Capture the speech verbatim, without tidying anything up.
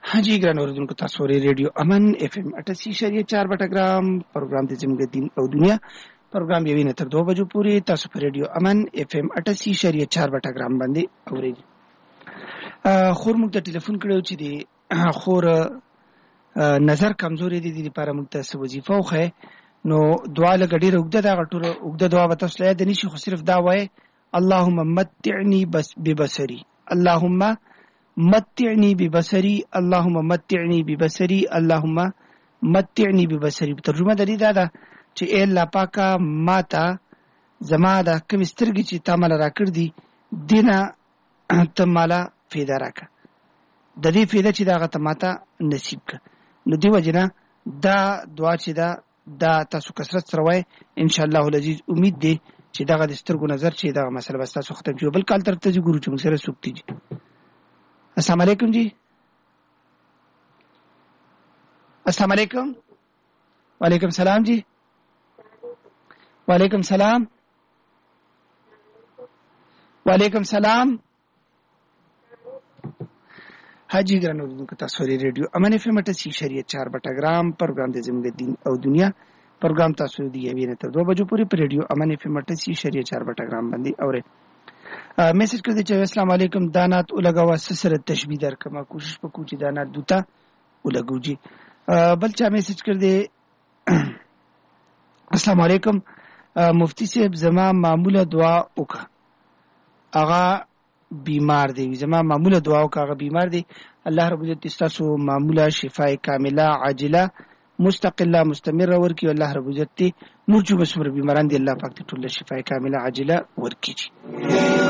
हाँ जी ګران اوریدونکو تاسو ورې ریډیو امن اف ام اٹھاسی اشاریه چار بټګرام پروګرام د زموږ دین او دنیا پروګرام یوې نه تر دوه بجو پورې تاسو په ریډیو امن اف ام اٹھاسی اشاریه چار بټګرام باندې اورئ. خور موږ ته ټلیفون کړو چې دی خور نظر کمزوري دي د لپاره موږ ته وظیفه وخه نو دعا لګډي وګده دا غټور وګده دعا به تاسو له د نشي خو صرف دا وای اللهم متعني بس ببصري اللهم متعني ببصري اللهم متعني ببصري اللهم متعني ببصري. ترجمه د دې دا ده چې اے الله پاکه ماته زما د کوم سترګې چې تا مال راکړ دي دینه ته مالا فایده راکړه د دې فایده چې دا غته ماته نصیب کړه. نو دی وجنه دا دعا چې دا دا تاسو کثرت سره وای ان شاء الله العزيز امید دی چې دا د سترګو نظر چې دا مسله بس تاسو ختم شي. بل کال تر ته ګورو چې موږ سره سوکتي دي. السلام علیکم جی. السلام علیکم. وعلیکم سلام جی. وعلیکم سلام. وعلیکم سلام. حاجی ګران اوریدونکو تاسو ری ریډیو امن اف ام اٹھاسی اشاریه چار بټګرام پروګرام د زموږ دین او دنیا پروګرام تاسو دی یوې نه تر دوه بجو پورې په ریډیو امن اف ام اٹھاسی اشاریه چار بټګرام باندې اورئ. میسج کړی چې السلام علیکم دانات ولګوا سره تشبیه در کما کوشش وکړو چې دانات دوتا ولګو جی. بل چا میسج کړی السلام علیکم مفتی صاحب زما معموله دعا وکړه اغا بیمار دی زما معموله دعا وکړه اغا بیمار دی الله رب عزت تاسو معموله شفای کامله عاجله مستقله مستمره ورکی الله رب عزت نور جو بسمر بیماران دی الله پاک ته ټول شفای کامله عاجله ورکی.